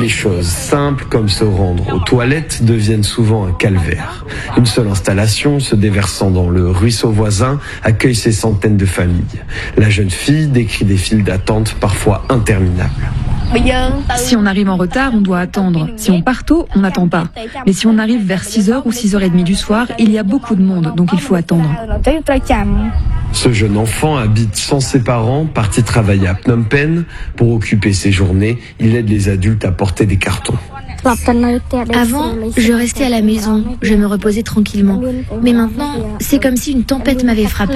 Les choses simples comme se rendre aux toilettes deviennent souvent un calvaire. Une seule installation, se déversant dans le ruisseau voisin, accueille ces centaines de familles. La jeune fille décrit des files d'attente parfois interminables. Si on arrive en retard, on doit attendre. Si on part tôt, on n'attend pas. Mais si on arrive vers 6h ou 6h30 du soir, il y a beaucoup de monde, donc il faut attendre. Ce jeune enfant habite sans ses parents, parti travailler à Phnom Penh. Pour occuper ses journées, il aide les adultes à porter des cartons. Avant, je restais à la maison, je me reposais tranquillement. Mais maintenant, c'est comme si une tempête m'avait frappé.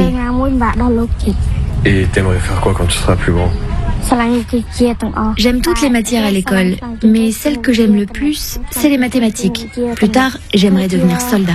Et t'aimerais faire quoi quand tu seras plus grand ? J'aime toutes les matières à l'école, mais celle que j'aime le plus, c'est les mathématiques. Plus tard, j'aimerais devenir soldat.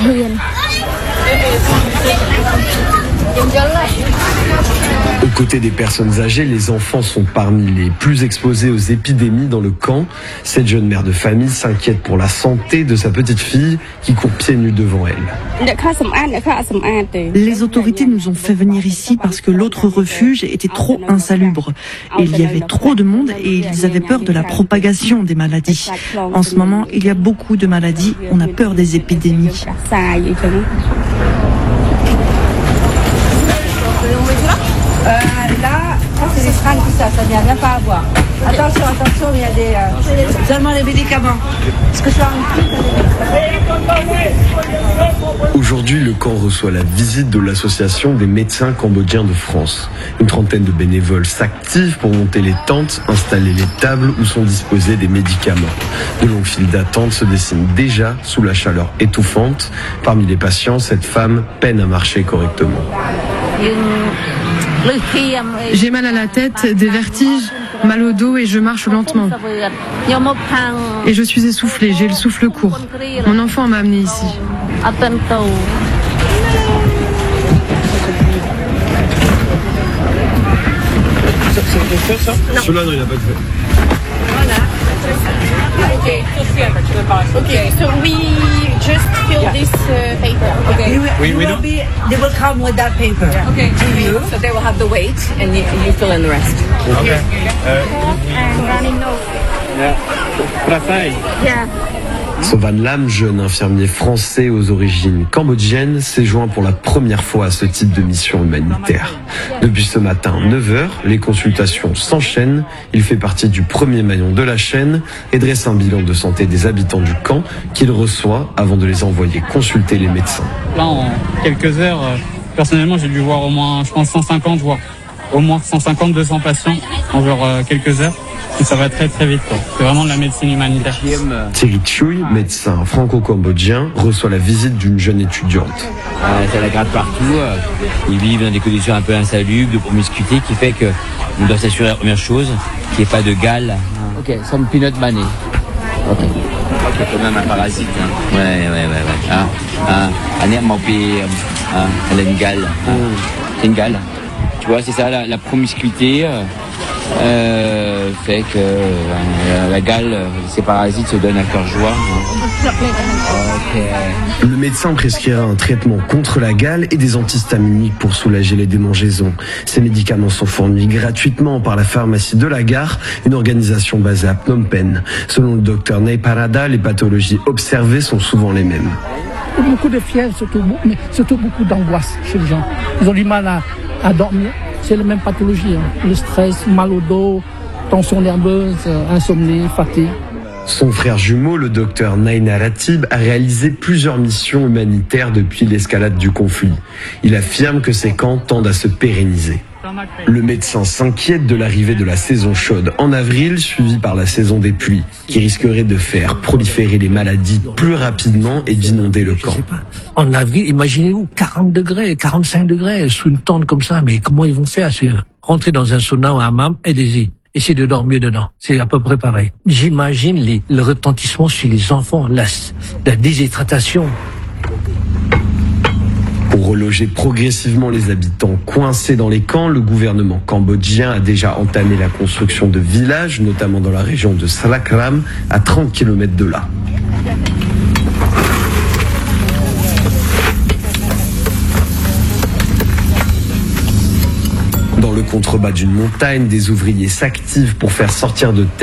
Aux côtés des personnes âgées, les enfants sont parmi les plus exposés aux épidémies dans le camp. Cette jeune mère de famille s'inquiète pour la santé de sa petite fille qui court pieds nus devant elle. Les autorités nous ont fait venir ici parce que l'autre refuge était trop insalubre. Et il y avait trop de monde et ils avaient peur de la propagation des maladies. En ce moment, il y a beaucoup de maladies. On a peur des épidémies. Là, c'est les fringues, tout ça n'y a rien pas à voir. Attention, il y a des... seulement les médicaments. Parce que ça... Aujourd'hui, le camp reçoit la visite de l'association des médecins cambodgiens de France. Une trentaine de bénévoles s'activent pour monter les tentes, installer les tables où sont disposés des médicaments. De longues files d'attente se dessinent déjà sous la chaleur étouffante. Parmi les patients, cette femme peine à marcher correctement. J'ai mal à la tête, des vertiges, mal au dos et je marche lentement. Et je suis essoufflée, j'ai le souffle court. Mon enfant m'a amenée ici. Celui-là, non, il n'a pas de fait. Voilà. Okay, so we just fill this paper. Okay. They will come with that paper. Okay. To you. So they will have the weight and you fill in the rest. Okay. And running nose. Yeah. Sovan Lam, jeune infirmier français aux origines cambodgiennes, s'est joint pour la première fois à ce type de mission humanitaire. Depuis ce matin, 9h, les consultations s'enchaînent. Il fait partie du premier maillon de la chaîne et dresse un bilan de santé des habitants du camp qu'il reçoit avant de les envoyer consulter les médecins. Là, en quelques heures, personnellement, j'ai dû voir au moins, je pense, 150, voire au moins 150, 200 patients en genre quelques heures. Et ça va très très vite, quoi. C'est vraiment de la médecine humanitaire. Thierry Thuy, médecin franco-cambodgien, reçoit la visite d'une jeune étudiante. Ça la gratte partout. Ils vivent dans des conditions un peu insalubres, de promiscuité, qui fait qu'on doit s'assurer la première chose, qu'il n'y ait pas de gale. Ok, some peanut money. Ok. C'est quand même un parasite. Hein. Ouais. Elle a une gale. C'est une gale. Tu vois, c'est ça, la promiscuité. Fait que la gale, ces parasites se donnent à cœur joie. Okay. Le médecin prescrira un traitement contre la gale et des antihistaminiques pour soulager les démangeaisons. Ces médicaments sont fournis gratuitement par la pharmacie de la gare, une organisation basée à Phnom Penh. Selon le docteur Nay Parada, les pathologies observées sont souvent les mêmes. Beaucoup de fièvre, mais surtout beaucoup d'angoisse chez les gens. Ils ont du mal à dormir. C'est la même pathologie, hein. Le stress, mal au dos, tension nerveuse, insomnie, fatigue. Son frère jumeau, le docteur Naina Ratib, a réalisé plusieurs missions humanitaires depuis l'escalade du conflit. Il affirme que ces camps tendent à se pérenniser. Le médecin s'inquiète de l'arrivée de la saison chaude en avril, suivie par la saison des pluies, qui risquerait de faire proliférer les maladies plus rapidement et d'inonder le camp. En avril, imaginez-vous, 40 degrés, 45 degrés, sous une tente comme ça, mais comment ils vont faire? C'est rentrer dans un sauna ou un hammam et essayer de dormir dedans. C'est à peu près pareil. J'imagine le retentissement chez les enfants, la déshydratation. Pour reloger progressivement les habitants coincés dans les camps, le gouvernement cambodgien a déjà entamé la construction de villages, notamment dans la région de Salakram, à 30 km de là. Dans le contrebas d'une montagne, des ouvriers s'activent pour faire sortir de terre